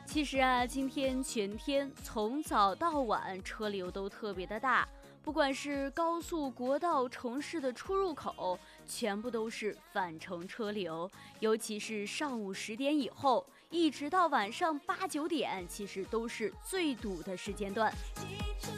其实啊，今天全天从早到晚车流都特别的大，不管是高速、国道、城市的出入口，全部都是返程车流。尤其是上午10点以后，一直到晚上8、9点，其实都是最堵的时间段。